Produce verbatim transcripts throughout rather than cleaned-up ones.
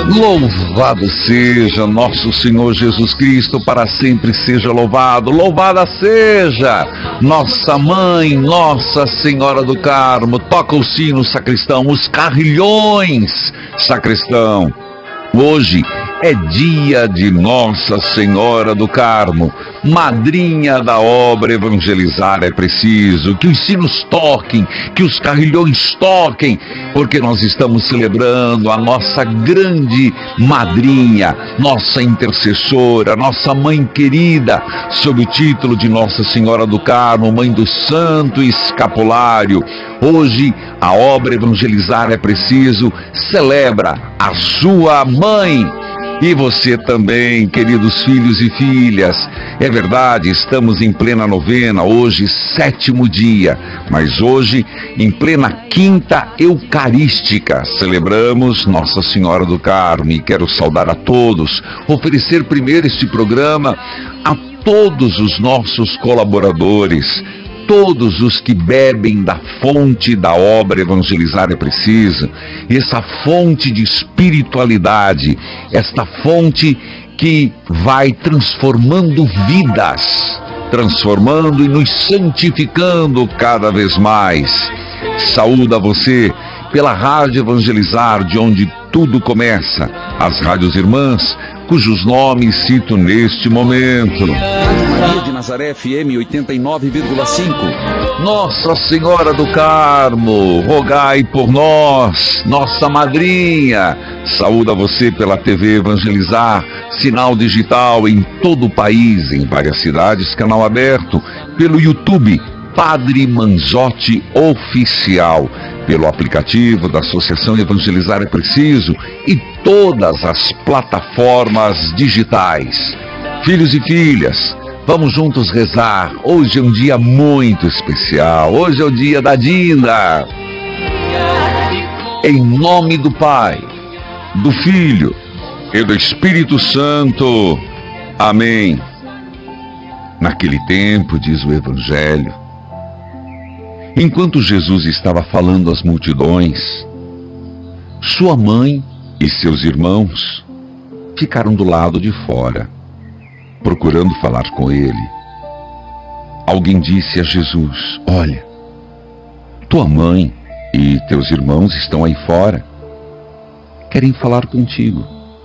Louvado seja nosso Senhor Jesus Cristo, para sempre seja louvado. Louvada seja nossa mãe, Nossa Senhora do Carmo. Toca o sino, sacristão, os carrilhões, sacristão. Hoje é dia de Nossa Senhora do Carmo, madrinha da obra Evangelizar é Preciso. Que os sinos toquem, que os carrilhões toquem, porque nós estamos celebrando a nossa grande madrinha, nossa intercessora, nossa mãe querida, sob o título de Nossa Senhora do Carmo, mãe do Santo Escapulário. Hoje a obra Evangelizar é Preciso celebra a sua mãe. E você também, queridos filhos e filhas. É verdade, estamos em plena novena, hoje sétimo dia, mas hoje em plena quinta eucarística, celebramos Nossa Senhora do Carmo. E quero saudar a todos, oferecer primeiro este programa a todos os nossos colaboradores, todos os que bebem da fonte da obra Evangelizar é Preciso, essa fonte de espiritualidade, esta fonte que vai transformando vidas, transformando e nos santificando cada vez mais. Saúdo a você pela Rádio Evangelizar, de onde tudo começa, as rádios irmãs, cujos nomes cito neste momento. Maria de Nazaré F M oitenta e nove vírgula cinco. Nossa Senhora do Carmo, rogai por nós, nossa madrinha. Saúde a você pela T V Evangelizar, sinal digital em todo o país, em várias cidades, canal aberto, pelo YouTube, Padre Manzotti Oficial, pelo aplicativo da Associação Evangelizar é Preciso e todas as plataformas digitais. Filhos e filhas, vamos juntos rezar. Hoje é um dia muito especial. Hoje é o dia da Dinda. Em nome do Pai, do Filho e do Espírito Santo. Amém. Naquele tempo, diz o Evangelho, enquanto Jesus estava falando às multidões, sua mãe e seus irmãos ficaram do lado de fora, procurando falar com ele. Alguém disse a Jesus: olha, tua mãe e teus irmãos estão aí fora, querem falar contigo.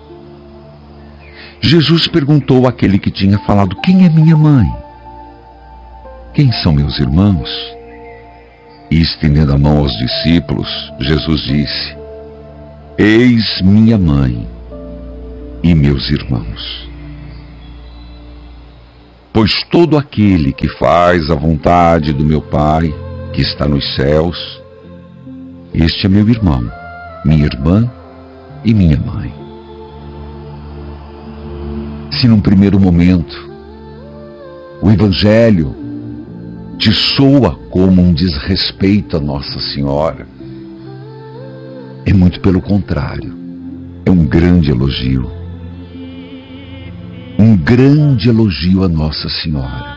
Jesus perguntou àquele que tinha falado: quem é minha mãe? Quem são meus irmãos? E estendendo a mão aos discípulos, Jesus disse: eis minha mãe e meus irmãos. Pois todo aquele que faz a vontade do meu Pai, que está nos céus, este é meu irmão, minha irmã e minha mãe. Se num primeiro momento o Evangelho te soa como um desrespeito a Nossa Senhora, é muito pelo contrário, é um grande elogio. Um grande elogio a Nossa Senhora.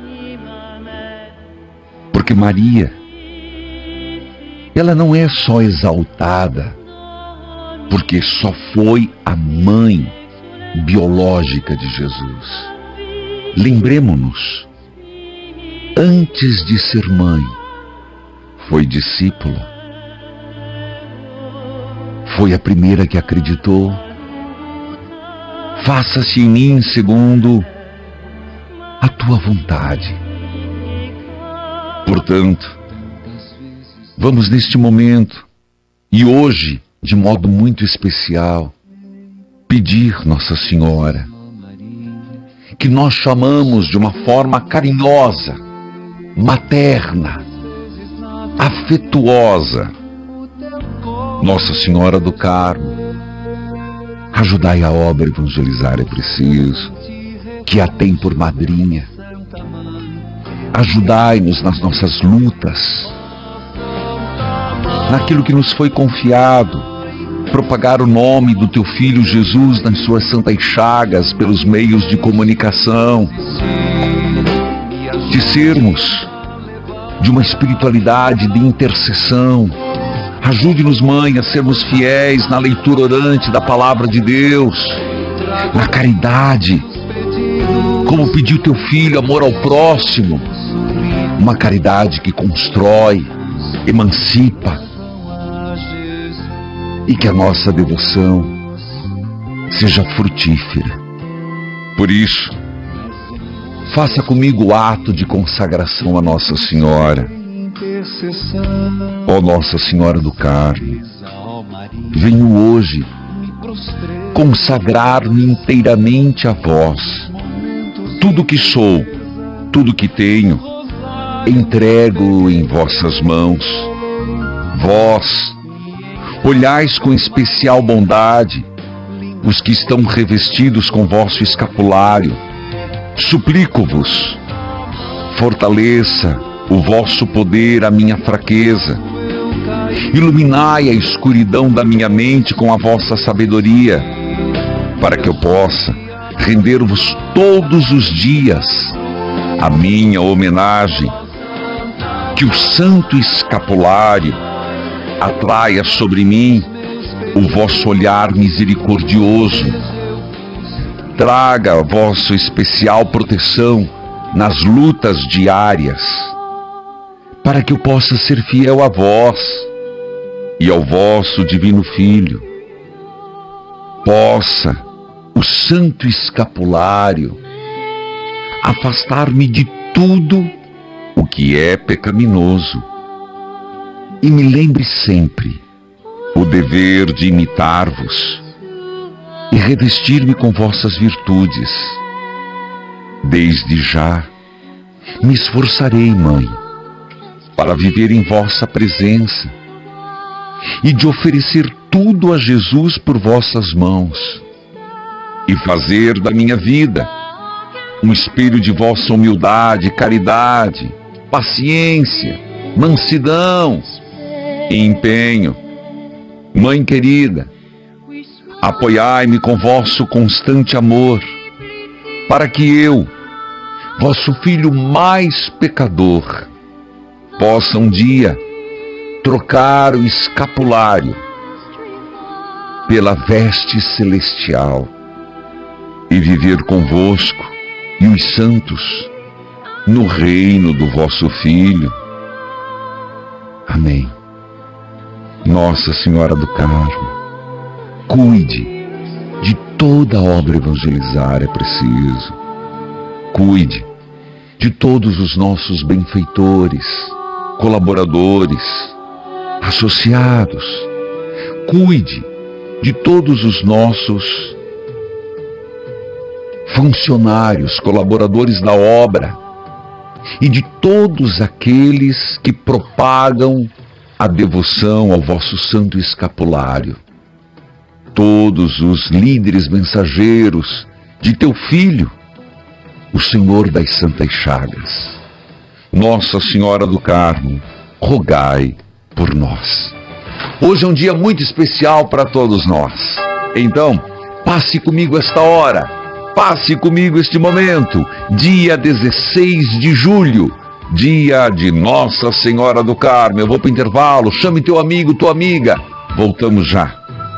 Porque Maria, ela não é só exaltada porque só foi a mãe biológica de Jesus. Lembremos-nos, antes de ser mãe, foi discípula. Foi a primeira que acreditou. Faça-se em mim segundo a tua vontade. Portanto, vamos neste momento, e hoje, de modo muito especial, pedir Nossa Senhora, que nós chamamos de uma forma carinhosa, materna, afetuosa, Nossa Senhora do Carmo, ajudai a obra Evangelizar é Preciso, que a tem por madrinha. Ajudai-nos nas nossas lutas, naquilo que nos foi confiado, propagar o nome do teu Filho Jesus nas suas santas chagas pelos meios de comunicação, de sermos de uma espiritualidade de intercessão, Ajude-nos, Mãe, a sermos fiéis na leitura orante da Palavra de Deus, na caridade, como pediu teu Filho, amor ao próximo, uma caridade que constrói, emancipa, e que a nossa devoção seja frutífera. Por isso, faça comigo o ato de consagração a Nossa Senhora. Ó Nossa Senhora do Carmo, venho hoje consagrar-me inteiramente a vós. Tudo que sou, tudo que tenho, entrego em vossas mãos. Vós olhais com especial bondade os que estão revestidos com vosso escapulário. Suplico-vos, fortaleça o vosso poder a minha fraqueza. Iluminai a escuridão da minha mente com a vossa sabedoria, para que eu possa render-vos todos os dias a minha homenagem. Que o santo escapulário atraia sobre mim o vosso olhar misericordioso. Traga a vossa especial proteção nas lutas diárias, para que eu possa ser fiel a vós e ao vosso divino Filho. Possa o santo escapulário afastar-me de tudo o que é pecaminoso, e me lembre sempre o dever de imitar-vos e revestir-me com vossas virtudes. Desde já me esforçarei, Mãe, para viver em vossa presença e de oferecer tudo a Jesus por vossas mãos, e fazer da minha vida um espelho de vossa humildade, caridade, paciência, mansidão e empenho. Mãe querida, apoiai-me com vosso constante amor, para que eu, vosso filho mais pecador, possa um dia trocar o escapulário pela veste celestial e viver convosco e os santos no reino do vosso Filho. Amém. Nossa Senhora do Carmo, cuide de toda obra evangelizar, é preciso. Cuide de todos os nossos benfeitores, colaboradores, associados. Cuide de todos os nossos funcionários, colaboradores da obra, e de todos aqueles que propagam a devoção ao vosso santo escapulário. Todos os líderes mensageiros de teu Filho, o Senhor das Santas Chagas. Nossa Senhora do Carmo, rogai por nós. Hoje é um dia muito especial para todos nós. Então, passe comigo esta hora, passe comigo este momento, dia dezesseis de julho, dia de Nossa Senhora do Carmo. Eu vou para o intervalo, chame teu amigo, tua amiga. Voltamos já.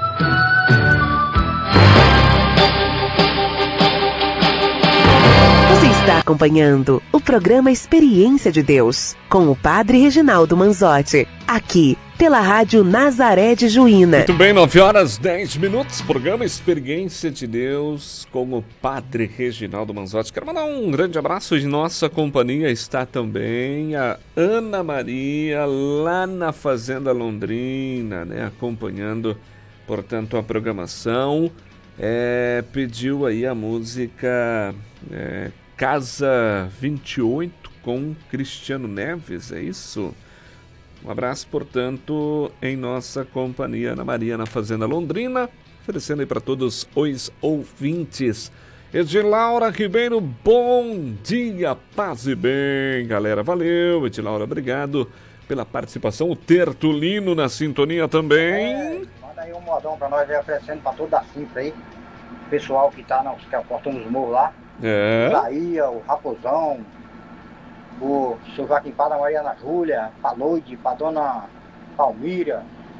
Você está acompanhando o programa Experiência de Deus, com o Padre Reginaldo Manzotti, aqui pela Rádio Nazaré de Juína. Muito bem, nove horas e dez minutos, programa Experiência de Deus com o Padre Reginaldo Manzotti. Quero mandar um grande abraço. De nossa companhia está também a Ana Maria, lá na Fazenda Londrina, né, acompanhando, portanto, a programação. É, pediu aí a música é, Casa vinte e oito com Cristiano Neves, é isso? Um abraço, portanto, em nossa companhia, Ana Maria, na Fazenda Londrina, oferecendo aí para todos os ouvintes. Edilaura Ribeiro, bom dia, paz e bem, galera. Valeu, Edilaura, obrigado pela participação. O Tertulino na sintonia também. É, manda aí um modão para nós, aí oferecendo para toda a Simpra aí. O pessoal que tá, que é cortando os morros lá. É. O Bahia, o Raposão, o seu Joaquim Pada, Mariana Júlia, pra Loide, pra Dona Palmira,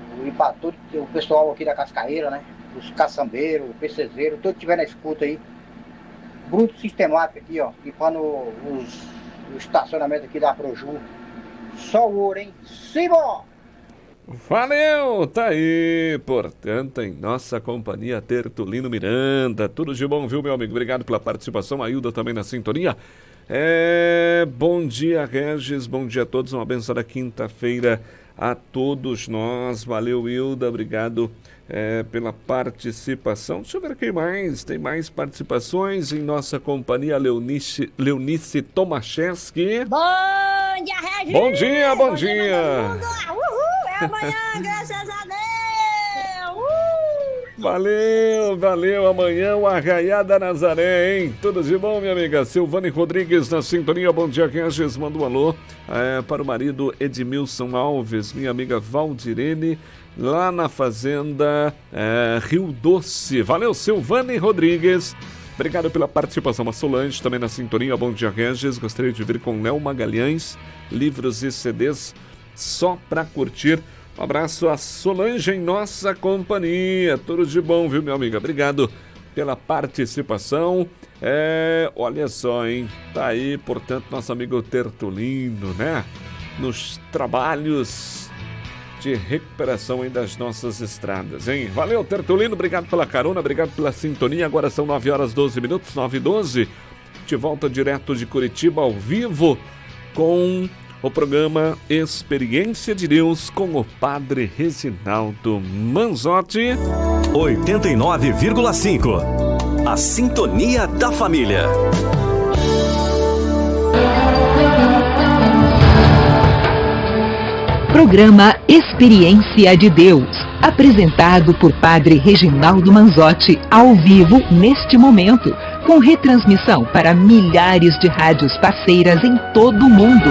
e para todo o pessoal aqui da Cascaeira, né? Os caçambeiros, pecezeiros, todo que estiver na escuta aí. Bruto sistemático aqui, ó, limpando os, o estacionamento aqui da Proju. Só o ouro, hein? Simba! Valeu, tá aí, portanto, em nossa companhia, Tertulino Miranda. Tudo de bom, viu, meu amigo? Obrigado pela participação. A Hilda também na sintonia. É, bom dia, Regis. Bom dia a todos. Uma abençoada quinta-feira a todos nós. Valeu, Hilda. Obrigado é, pela participação. Deixa eu ver quem mais. Tem mais participações em nossa companhia. Leonice, Leonice Tomaszewski. Bom dia, Regis. Bom dia, bom, bom dia. dia. Uhul, é amanhã, graças a Deus. Uhul. Valeu, valeu. Amanhã o Arraiada Nazaré, hein? Tudo de bom, minha amiga? Silvane Rodrigues na sintonia. Bom dia, Regis. Manda um alô é, para o marido Edmilson Alves, minha amiga Valdirene, lá na fazenda é, Rio Doce. Valeu, Silvane Rodrigues. Obrigado pela participação. A Solange também na sintonia. Bom dia, Regis. Gostaria de vir com Léo Magalhães, livros e C Ds só para curtir. Um abraço a Solange em nossa companhia. Tudo de bom, viu, minha amiga? Obrigado pela participação. É, olha só, hein? Tá aí, portanto, nosso amigo Tertulino, né? Nos trabalhos de recuperação aí das nossas estradas, hein? Valeu, Tertulino. Obrigado pela carona, obrigado pela sintonia. Agora são nove horas e doze minutos, nove e doze. De volta direto de Curitiba, ao vivo, com o programa Experiência de Deus com o Padre Reginaldo Manzotti. oitenta e nove vírgula cinco. A sintonia da família. Programa Experiência de Deus, apresentado por Padre Reginaldo Manzotti, ao vivo neste momento, com retransmissão para milhares de rádios parceiras em todo o mundo.